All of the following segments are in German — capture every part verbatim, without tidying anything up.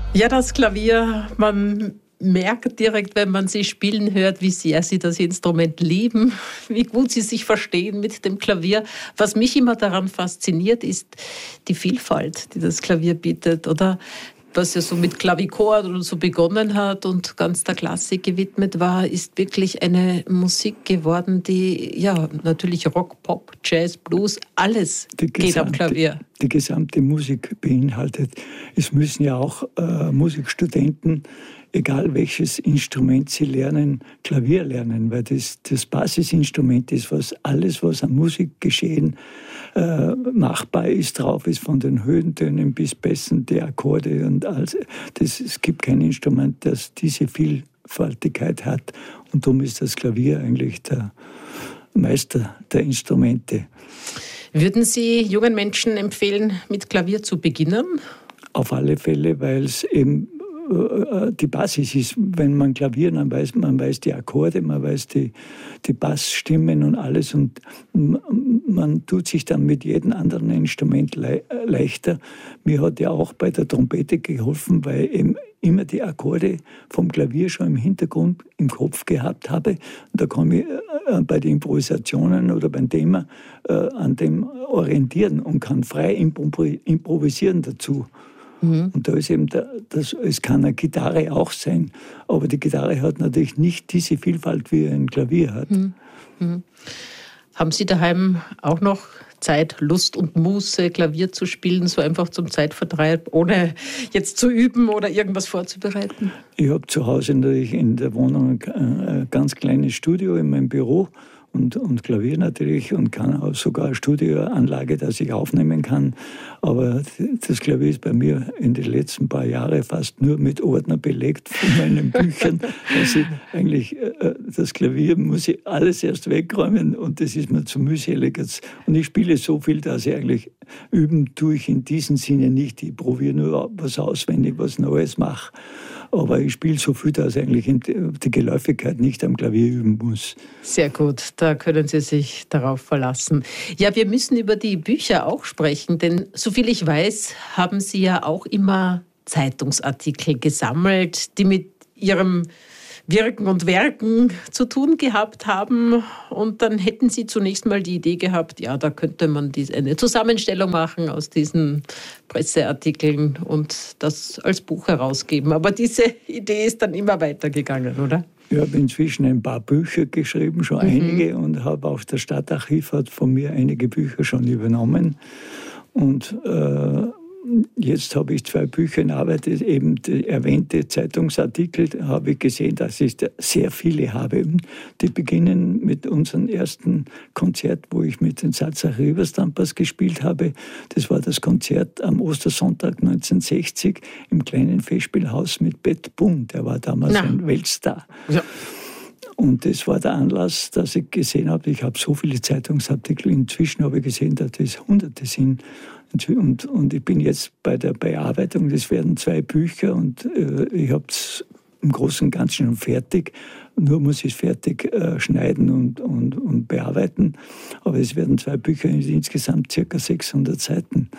Ja, das Klavier, man merkt direkt, wenn man sie spielen hört, wie sehr sie das Instrument lieben, wie gut sie sich verstehen mit dem Klavier. Was mich immer daran fasziniert, ist die Vielfalt, die das Klavier bietet, oder? Was ja so mit Klavichord und so begonnen hat und ganz der Klassik gewidmet war, ist wirklich eine Musik geworden, die ja natürlich Rock, Pop, Jazz, Blues, alles die geht gesamte, am Klavier. Die gesamte Musik beinhaltet. Es müssen ja auch äh, Musikstudenten, egal welches Instrument sie lernen, Klavier lernen, weil das das Basisinstrument ist, was alles, was an Musikgeschehen äh, machbar ist, drauf ist, von den Höhentönen bis Bässen, die Akkorde und alles. Das, es gibt kein Instrument, das diese Vielfaltigkeit hat. Und darum ist das Klavier eigentlich der Meister der Instrumente. Würden Sie jungen Menschen empfehlen, mit Klavier zu beginnen? Auf alle Fälle, weil es eben die Basis ist. Wenn man Klavier, dann weiß man weiß die Akkorde, man weiß die, die Bassstimmen und alles und man tut sich dann mit jedem anderen Instrument le- leichter. Mir hat ja auch bei der Trompete geholfen, weil eben immer die Akkorde vom Klavier schon im Hintergrund im Kopf gehabt habe. Und da kann ich äh, bei den Improvisationen oder beim Thema äh, an dem orientieren und kann frei impro- improvisieren dazu. Mhm. Und da ist eben, der, das, es kann eine Gitarre auch sein, aber die Gitarre hat natürlich nicht diese Vielfalt, wie ein Klavier hat. Mhm. Mhm. Haben Sie daheim auch noch Zeit, Lust und Muße, Klavier zu spielen, so einfach zum Zeitvertreib, ohne jetzt zu üben oder irgendwas vorzubereiten? Ich habe zu Hause natürlich in der Wohnung ein ganz kleines Studio in meinem Büro. Und, und Klavier natürlich und kann auch sogar eine Studioanlage, dass ich aufnehmen kann. Aber das Klavier ist bei mir in den letzten paar Jahren fast nur mit Ordner belegt von meinen Büchern. Also eigentlich, das Klavier muss ich alles erst wegräumen und das ist mir zu mühselig. Und ich spiele so viel, dass ich eigentlich üben tue ich in diesem Sinne nicht. Ich probiere nur was aus, wenn ich was Neues mache. Aber ich spiele so viel, dass ich eigentlich die Geläufigkeit nicht am Klavier üben muss. Sehr gut, da können Sie sich darauf verlassen. Ja, wir müssen über die Bücher auch sprechen, denn soviel ich weiß, haben Sie ja auch immer Zeitungsartikel gesammelt, die mit Ihrem Wirken und Werken zu tun gehabt haben. Und dann hätten Sie zunächst mal die Idee gehabt, ja, da könnte man eine Zusammenstellung machen aus diesen Presseartikeln und das als Buch herausgeben. Aber diese Idee ist dann immer weitergegangen, oder? Ich habe inzwischen ein paar Bücher geschrieben, schon mhm. einige, und habe auch das Stadtarchiv hat von mir einige Bücher schon übernommen. Und äh, jetzt habe ich zwei Bücher in Arbeit, eben die erwähnte Zeitungsartikel, habe ich gesehen, dass ich sehr viele habe. Die beginnen mit unserem ersten Konzert, wo ich mit den Salzach Riverstampers gespielt habe. Das war das Konzert am Ostersonntag neunzehnhundertsechzig im kleinen Festspielhaus mit Bett Boom. Der war damals Na. ein Weltstar. Ja. Und das war der Anlass, dass ich gesehen habe, ich habe so viele Zeitungsartikel. Inzwischen habe ich gesehen, dass das Hunderte sind. Und, und ich bin jetzt bei der Bearbeitung, das werden zwei Bücher und äh, ich habe es im Großen und Ganzen schon fertig. Nur muss ich es fertig äh, schneiden und, und, und bearbeiten. Aber es werden zwei Bücher, insgesamt circa sechshundert Seiten.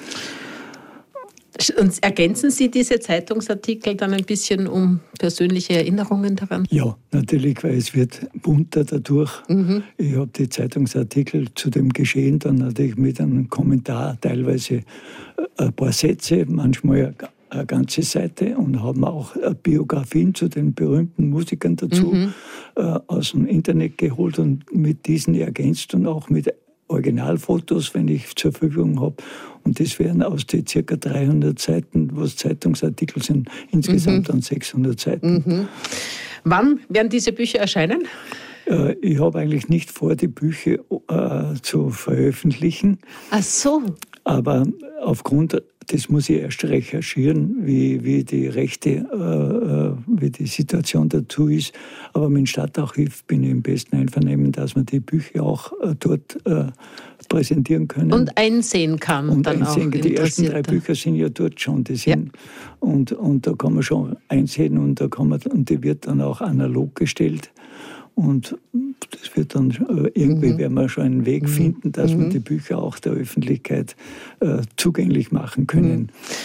Und ergänzen Sie diese Zeitungsartikel dann ein bisschen um persönliche Erinnerungen daran? Ja, natürlich, weil es wird bunter dadurch. Mhm. Ich habe die Zeitungsartikel zu dem Geschehen dann natürlich mit einem Kommentar, teilweise ein paar Sätze, manchmal eine ganze Seite, und haben auch Biografien zu den berühmten Musikern dazu mhm. aus dem Internet geholt und mit diesen ergänzt und auch mit Originalfotos, wenn ich zur Verfügung habe. Und das wären aus den ca. dreihundert Seiten, was Zeitungsartikel sind, insgesamt mhm. dann sechshundert Seiten. Mhm. Wann werden diese Bücher erscheinen? Äh, ich habe eigentlich nicht vor, die Bücher äh, zu veröffentlichen. Ach so. Aber aufgrund, das muss ich erst recherchieren, wie, wie die Rechte, äh, wie die Situation dazu ist. Aber mit dem Stadtarchiv bin ich im besten Einvernehmen, dass man die Bücher auch äh, dort äh, präsentieren können. Und einsehen kann. Und dann einsehen. auch Die ersten drei Bücher sind ja dort schon. Die sind, ja. und, und da kann man schon einsehen und, da kann man, und die wird dann auch analog gestellt. Und das wird dann irgendwie, mhm. werden wir schon einen Weg finden, dass mhm. wir die Bücher auch der Öffentlichkeit äh, zugänglich machen können.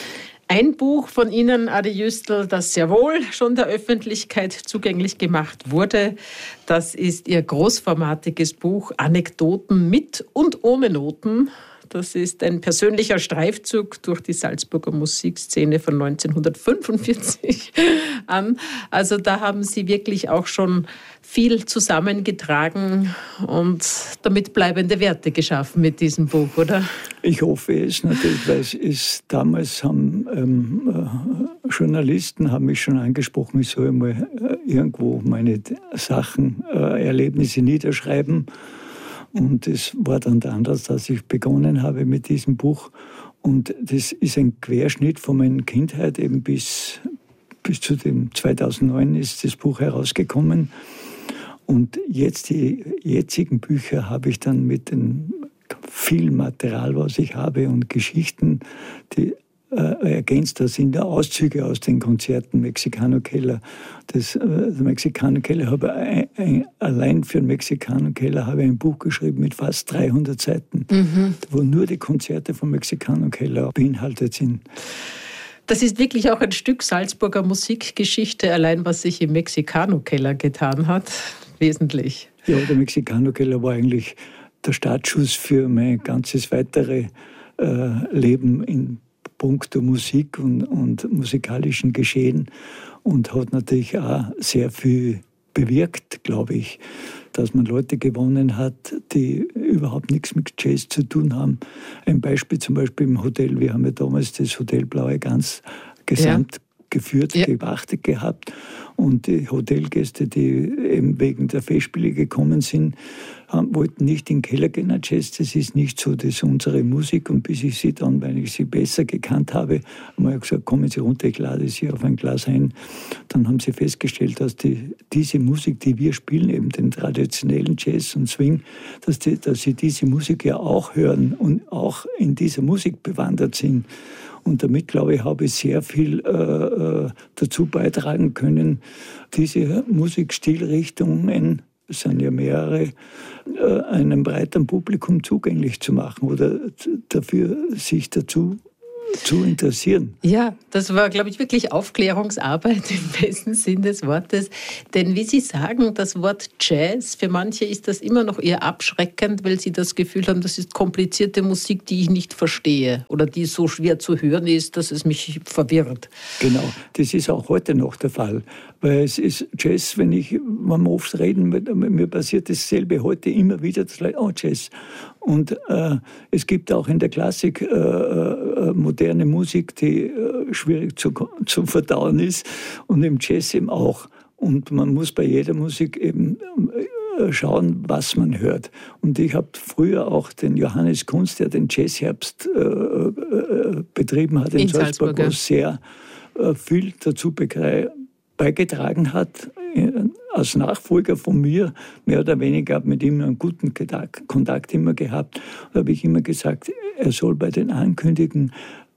Ein Buch von Ihnen, Adi Jüstl, das sehr wohl schon der Öffentlichkeit zugänglich gemacht wurde, das ist Ihr großformatiges Buch Anekdoten mit und ohne Noten. Das ist ein persönlicher Streifzug durch die Salzburger Musikszene von neunzehnhundertfünfundvierzig an. Also da haben Sie wirklich auch schon viel zusammengetragen und damit bleibende Werte geschaffen mit diesem Buch, oder? Ich hoffe es natürlich, weil es ist, damals haben ähm, äh, Journalisten haben mich schon angesprochen, ich soll mal äh, irgendwo meine Sachen, äh, Erlebnisse niederschreiben. Und es war dann der Anlass, dass ich begonnen habe mit diesem Buch. Und das ist ein Querschnitt von meiner Kindheit eben bis, bis zu dem zweitausendneun ist das Buch herausgekommen. Und jetzt die jetzigen Bücher habe ich dann mit dem viel Material, was ich habe und Geschichten, die äh, ergänzt. Da sind Auszüge aus den Konzerten Mexicano-Keller. Das, äh, der Mexicano-Keller habe ein, ein, allein für den Mexicano-Keller habe ich ein Buch geschrieben mit fast dreihundert Seiten, mhm. wo nur die Konzerte vom Mexicano-Keller beinhaltet sind. Das ist wirklich auch ein Stück Salzburger Musikgeschichte, allein was sich im Mexicano-Keller getan hat, wesentlich. Ja, der Mexicano-Keller war eigentlich der Startschuss für mein ganzes weitere äh, Leben in puncto Musik und, und musikalischen Geschehen und hat natürlich auch sehr viel bewirkt, glaube ich, dass man Leute gewonnen hat, die überhaupt nichts mit Jazz zu tun haben. Ein Beispiel zum Beispiel im Hotel, wir haben ja damals das Hotel Blaue Gans gesamt ja. geführt, ja. gepachtet gehabt und die Hotelgäste, die eben wegen der Festspiele gekommen sind, haben, wollten nicht in den Keller gehen, Jazz, das ist nicht so, das ist unsere Musik. Und bis ich sie dann, weil ich sie besser gekannt habe, haben wir gesagt, kommen Sie runter, ich lade Sie auf ein Glas ein. Dann haben sie festgestellt, dass die, diese Musik, die wir spielen, eben den traditionellen Jazz und Swing, dass, die, dass sie diese Musik ja auch hören und auch in dieser Musik bewandert sind. Und damit, glaube ich, habe ich sehr viel äh, dazu beitragen können, diese Musikstilrichtungen, es sind ja mehrere, äh, einem breiteren Publikum zugänglich zu machen oder dafür sich dazu zu interessieren. Ja, das war, glaube ich, wirklich Aufklärungsarbeit im besten Sinn des Wortes. Denn wie Sie sagen, das Wort Jazz, für manche ist das immer noch eher abschreckend, weil sie das Gefühl haben, das ist komplizierte Musik, die ich nicht verstehe oder die so schwer zu hören ist, dass es mich verwirrt. Genau, das ist auch heute noch der Fall. Weil es ist Jazz, wenn ich, wenn wir oft reden, mir passiert dasselbe heute immer wieder, das Leute, oh Jazz. Und äh, es gibt auch in der Klassik äh, äh, moderne Musik, die äh, schwierig zu, zu verdauen ist und im Jazz eben auch. Und man muss bei jeder Musik eben äh, schauen, was man hört. Und ich habe früher auch den Johannes Kunz, der den Jazzherbst äh, äh, betrieben hat in, in Salzburg, Salzburg sehr äh, viel dazu begreift. beigetragen hat, als Nachfolger von mir, mehr oder weniger, habe mit ihm einen guten Kontakt immer gehabt. Da habe ich immer gesagt, er soll bei den Ankündigungen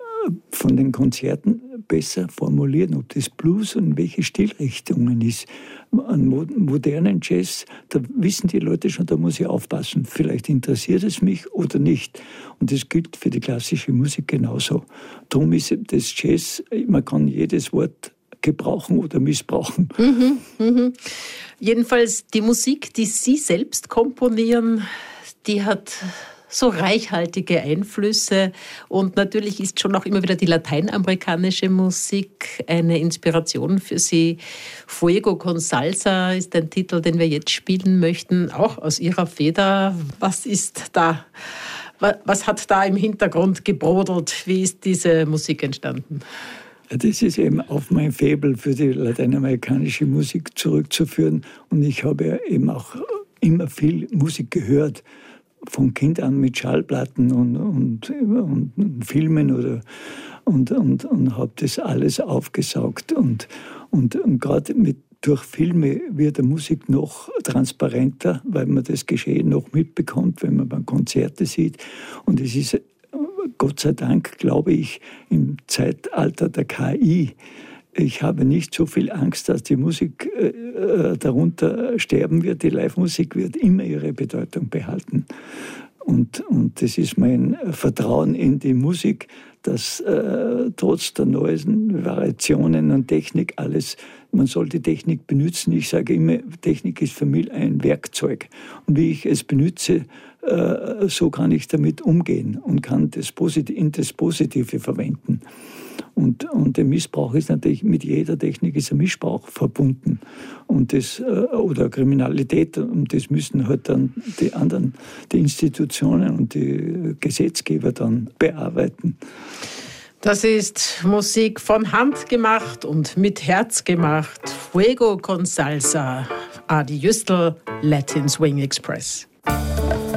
von den Konzerten besser formulieren, ob das Blues und welche Stilrichtungen ist. An modernen Jazz, da wissen die Leute schon, da muss ich aufpassen. Vielleicht interessiert es mich oder nicht. Und das gilt für die klassische Musik genauso. Darum ist das Jazz, man kann jedes Wort gebrauchen oder missbrauchen. Mhm, mhm. Jedenfalls die Musik, die Sie selbst komponieren, die hat so reichhaltige Einflüsse und natürlich ist schon auch immer wieder die lateinamerikanische Musik eine Inspiration für Sie. Fuego con Salsa ist ein Titel, den wir jetzt spielen möchten, auch aus Ihrer Feder. Was ist da? Was hat da im Hintergrund gebrodelt? Wie ist diese Musik entstanden? Das ist eben auf mein Faible für die lateinamerikanische Musik zurückzuführen. Und ich habe ja eben auch immer viel Musik gehört, von Kind an mit Schallplatten und, und, und, und Filmen oder, und, und, und habe das alles aufgesaugt. Und, und, und gerade mit durch Filme wird die Musik noch transparenter, weil man das Geschehen noch mitbekommt, wenn man Konzerte sieht. Und es ist Gott sei Dank, glaube ich, im Zeitalter der K I. Ich habe nicht so viel Angst, dass die Musik äh, darunter sterben wird. Die Live-Musik wird immer ihre Bedeutung behalten. Und, und das ist mein Vertrauen in die Musik, dass äh, trotz der neuesten Variationen und Technik alles, man soll die Technik benutzen. Ich sage immer, Technik ist für mich ein Werkzeug. Und wie ich es benutze, äh, so kann ich damit umgehen und kann das Posit- in das Positive verwenden. Und, und der Missbrauch ist natürlich, mit jeder Technik ist ein Missbrauch verbunden. Und das, oder Kriminalität, und das müssen halt dann die anderen, die Institutionen und die Gesetzgeber dann bearbeiten. Das ist Musik von Hand gemacht und mit Herz gemacht. Fuego con Salsa, Adi Jüstl, Latin Swing Express.